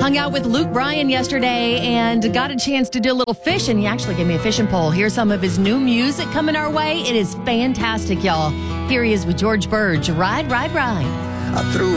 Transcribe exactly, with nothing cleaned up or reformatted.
hung out with Luke Bryan yesterday and got a chance to do a little fishing. He actually gave me a fishing pole. Here's some of his new music coming our way. It is fantastic, y'all. Here he is with George Burge. Ride, ride, ride. I threw